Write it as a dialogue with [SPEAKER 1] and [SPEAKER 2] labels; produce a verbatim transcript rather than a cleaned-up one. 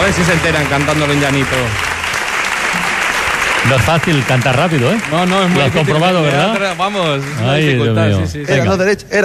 [SPEAKER 1] ver si se enteran cantándolo en llanito.
[SPEAKER 2] No es fácil cantar rápido, ¿eh?
[SPEAKER 1] No, no, es muy
[SPEAKER 2] Lo has
[SPEAKER 1] difícil.
[SPEAKER 2] comprobado, ¿verdad?
[SPEAKER 1] Vamos, es una
[SPEAKER 2] Ay, Dios
[SPEAKER 1] dificultad,
[SPEAKER 2] mío.
[SPEAKER 1] sí, sí, sí.
[SPEAKER 3] Era, no, derecha, era